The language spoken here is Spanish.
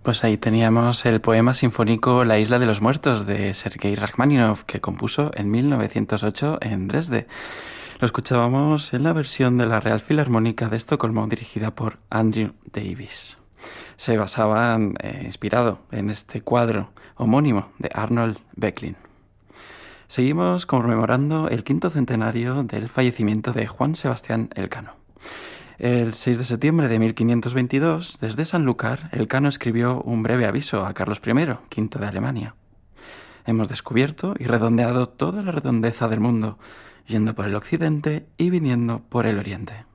Pues ahí teníamos el poema sinfónico La isla de los muertos de Sergei Rachmaninoff, que compuso en 1908 en Dresde. Lo escuchábamos en la versión de la Real Filarmónica de Estocolmo dirigida por Andrew Davis. Se basaba inspirado en este cuadro homónimo de Arnold Böcklin. Seguimos conmemorando el 5º centenario del fallecimiento de Juan Sebastián Elcano. El 6 de septiembre de 1522, desde Sanlúcar, Elcano escribió un breve aviso a Carlos I, V de Alemania. Hemos descubierto y redondeado toda la redondeza del mundo, yendo por el occidente y viniendo por el oriente.